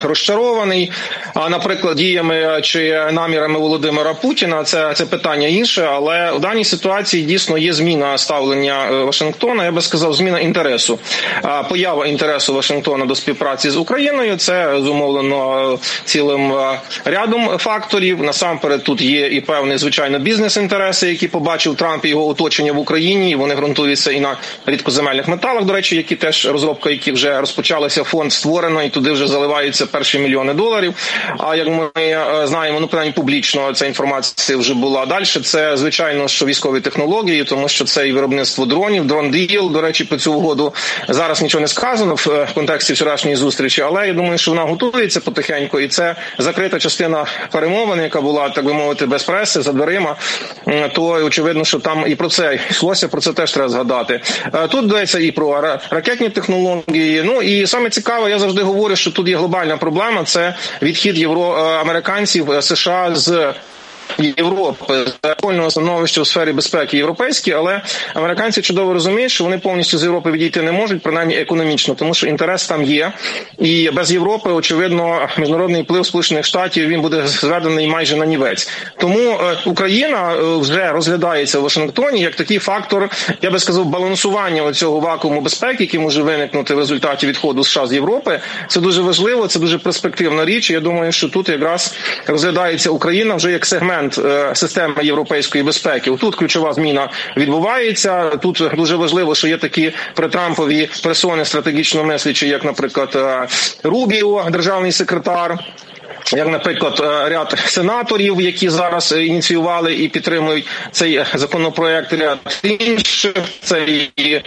розчарований, наприклад, діями чи намірами Володимира Путіна. Це питання інше, але в даній ситуації дійсно є зміна ставлення Вашингтона, я би сказав, зміна інтересу. Поява інтересу Вашингтона до співпраці з Україною, це зумовлено цілим рядом факторів. Насамперед тут є і певні, звичайно, бізнес-інтереси, які побачив Трамп і його оточення в Україні, і вони ґрунтуються і на рідкоземельних металах, до речі, які теж, розробка яких вже розпочалася, фонд створено, і туди вже заливаються перші мільйони доларів. А як ми знаємо, ну, принаймні публічно ця інформація вже була. Далі це, звичайно, що військові технології, тому що це і виробництво дронів, дрон-діл, до речі, по цю угоду зараз нічого не сказано в контексті вчорашньої зустрічі, але я думаю, що вона готується потихеньку, і це закрита частина перемовин, яка була, так би мовити, без преси, за дверима, то очевидно, що там і про це йшлося, про це теж треба згадати. Тут йдеться і про ракетні технології, ну і саме цікаве, я завжди говорю, що тут є глобальна проблема, це відхід американців, США з Європи, спільного становища у сфері безпеки європейській, але американці чудово розуміють, що вони повністю з Європи відійти не можуть, принаймні економічно, тому що інтерес там є. І без Європи, очевидно, міжнародний вплив Сполучених Штатів, він буде зведений майже на нівець. Тому Україна вже розглядається в Вашингтоні як такий фактор, я би сказав, балансування цього вакууму безпеки, який може виникнути в результаті відходу США з Європи. Це дуже важливо, це дуже перспективна річ. Я думаю, що тут якраз розглядається Україна вже як сегмент системи європейської безпеки. Тут ключова зміна відбувається. Тут дуже важливо, що є такі притрампові персони стратегічно мислячі, як, наприклад, Рубіо, державний секретар, як, наприклад, ряд сенаторів, які зараз ініціювали і підтримують цей законопроект, ряд інших, це і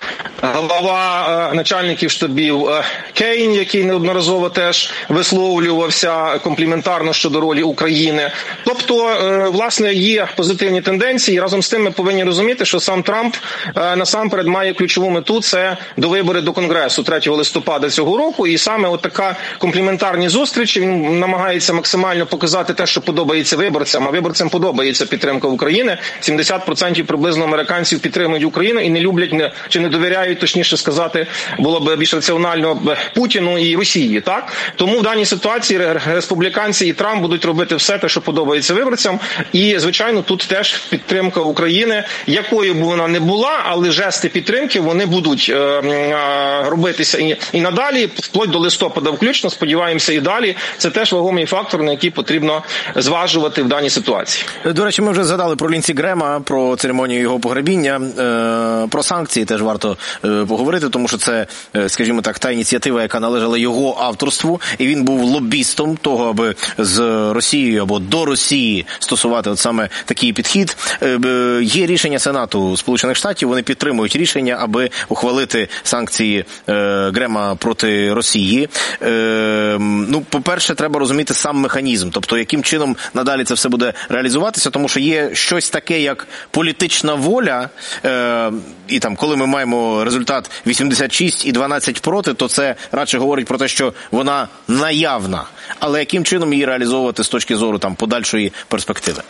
глава начальників штабів Кейн, який неодноразово теж висловлювався компліментарно щодо ролі України. Тобто, власне, є позитивні тенденції. Разом з тим ми повинні розуміти, що сам Трамп насамперед має ключову мету – це довибори до Конгресу 3 листопада цього року. І саме от така компліментарні зустрічі, він намагається максимально показати те, що подобається виборцям. А виборцям подобається підтримка України. 70% приблизно американців підтримують Україну і не люблять чи не довіряють, точніше сказати, було б більш раціонально Путіну і Росії, так? Тому в даній ситуації республіканці і Трамп будуть робити все те, що подобається виборцям. І, звичайно, тут теж підтримка України, якою б вона не була, але жести підтримки вони будуть робитися і надалі, вплоть до листопада включно, сподіваємося, і далі. Це теж вагомий фактор, на який потрібно зважувати в даній ситуації. До речі, ми вже згадали про Лінсі Грема, про церемонію його погребіння, про санкції теж варто поговорити, тому що це, скажімо так, та ініціатива, яка належала його авторству, і він був лобістом того, аби з Росією або до Росії стосувати от саме такий підхід. Є рішення Сенату Сполучених Штатів, вони підтримують рішення, аби ухвалити санкції Грема проти Росії. Ну, по-перше, треба розуміти сам механізм, тобто яким чином надалі це все буде реалізуватися, тому що є щось таке, як політична воля, і там, коли ми маємо результат 86 і 12 проти, то це радше говорить про те, що вона наявна. Але яким чином її реалізовувати з точки зору там подальшої перспективи?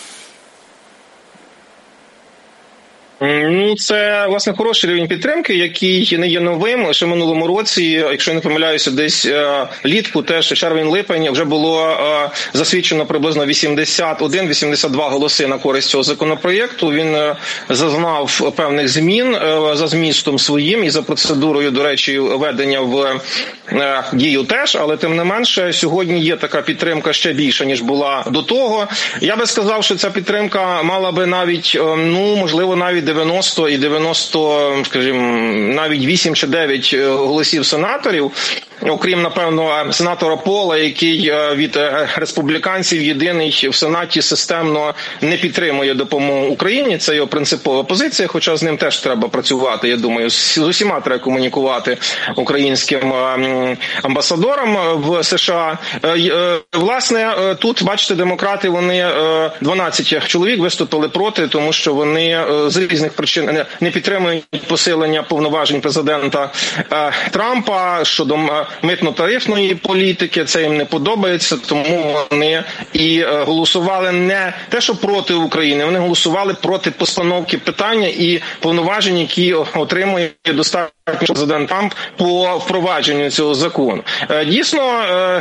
Ну, це, власне, хороший рівень підтримки, який не є новим. Лише в минулому році, якщо я не помиляюся, десь літку, теж червень-липень, вже було засвідчено приблизно 81-82 голоси на користь цього законопроєкту. Він зазнав певних змін за змістом своїм і за процедурою, до речі, введення в дію теж, але тим не менше, сьогодні є така підтримка ще більша, ніж була до того. Я би сказав, що ця підтримка мала би навіть, ну, можливо, навіть 90 і 90, скажімо, навіть 8 чи 9 голосів сенаторів, окрім, напевно, сенатора Пола, який від республіканців єдиний в Сенаті системно не підтримує допомогу Україні. Це його принципова позиція, хоча з ним теж треба працювати, я думаю. З усіма треба комунікувати українським амбасадорам в США. Власне, тут, бачите, демократи, вони 12 чоловік виступили проти, тому що вони з різних причин не підтримують посилення повноважень президента Трампа щодо митно-тарифної політики. Це їм не подобається, тому вони і голосували не те, що проти України, вони голосували проти постановки питання і повноважень, які отримує достатньо президент Трамп по впровадженню цього закону. Дійсно,